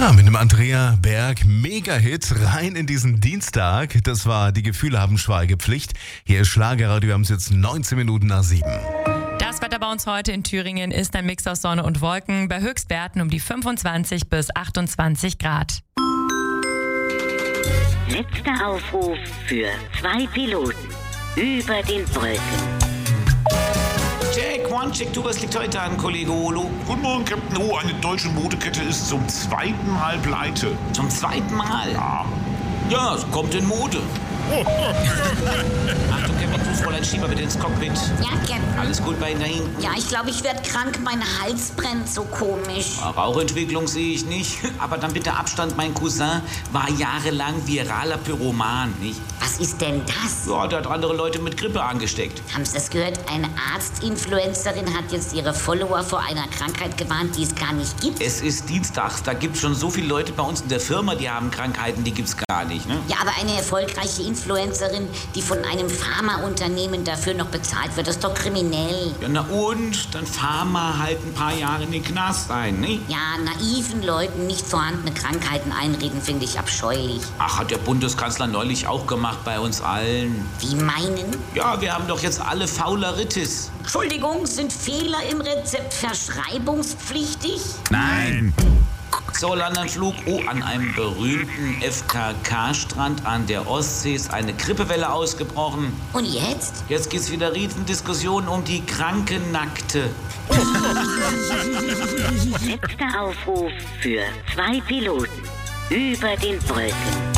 Ja, mit dem Andrea Berg Mega-Hit rein in diesen Dienstag. Das war Die Gefühle haben Schweigepflicht. Hier ist Schlagerradio, wir haben es jetzt 19 Minuten nach 7. Das Wetter bei uns heute in Thüringen ist ein Mix aus Sonne und Wolken bei Höchstwerten um die 25 bis 28 Grad. Letzter Aufruf für 2 Piloten über den Wolken. Check, one, check, du, was liegt heute an, Kollege Olo? Guten Morgen, Captain O. Eine deutsche Modekette ist zum 2. Mal pleite. Zum 2. Mal? Ja, es kommt in Mode. Achtung, Captain, Fußroller, Schieber bitte ins Cockpit. Ja, Captain. Alles gut bei Ihnen dahin? Ja, ich glaube, ich werde krank. Mein Hals brennt so komisch. Rauchentwicklung sehe ich nicht. Aber dann bitte Abstand, mein Cousin war jahrelang viraler Pyroman, nicht? Was ist denn das? Ja, der hat andere Leute mit Grippe angesteckt. Haben Sie das gehört? Eine Arztinfluencerin hat jetzt ihre Follower vor einer Krankheit gewarnt, die es gar nicht gibt. Es ist Dienstags, da gibt es schon so viele Leute bei uns in der Firma, die haben Krankheiten, die gibt's gar nicht, ne? Ja, aber eine erfolgreiche Influencerin, die von einem Pharmaunternehmen dafür noch bezahlt wird, das ist doch kriminell. Ja, na und? Dann fahren wir halt ein paar Jahre in den Knast ein, ne? Ja, naiven Leuten nicht vorhandene Krankheiten einreden, finde ich abscheulich. Ach, hat der Bundeskanzler neulich auch gemacht bei uns allen. Wie meinen? Ja, wir haben doch jetzt alle Fauleritis. Entschuldigung, sind Fehler im Rezept verschreibungspflichtig? Nein. So, Landanflug. Oh, an einem berühmten FKK-Strand an der Ostsee ist eine Grippewelle ausgebrochen. Und jetzt? Jetzt geht's wieder Riesendiskussionen um die kranke Nackte. Letzter Aufruf für 2 Piloten über den Wolken.